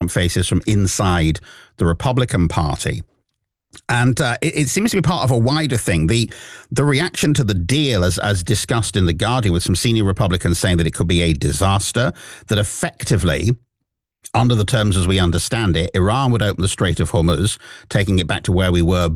faces from inside the Republican Party. And it seems to be part of a wider thing. The reaction to the deal, as discussed in The Guardian, with some senior Republicans saying that it could be a disaster, that effectively, under the terms as we understand it, Iran would open the Strait of Hormuz, taking it back to where we were